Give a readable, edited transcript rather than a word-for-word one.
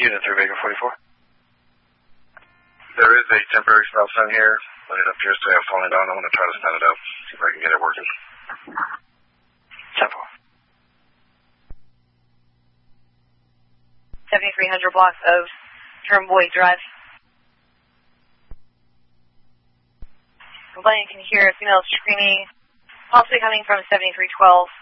Unit 3, Vega 44. There is a temporary stop sign here, but it appears to have fallen down. I'm going to try to stand it up, see if I can get it working. Tempo. 7300 blocks of Turnboy Drive. Complainant can hear a female screaming, possibly coming from 7312.